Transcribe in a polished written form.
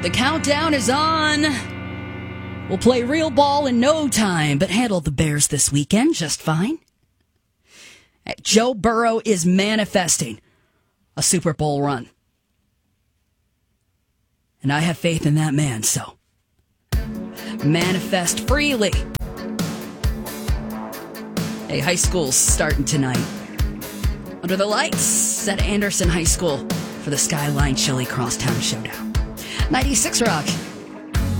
The countdown is on. We'll play real ball in no time, but handle the Bears this weekend just fine. Joe Burrow is manifesting a Super Bowl run. And I have faith in that man, so manifest freely. Hey, high school's starting tonight. Under the lights at Anderson High School for the Skyline Chili Crosstown Showdown. 96 Rock.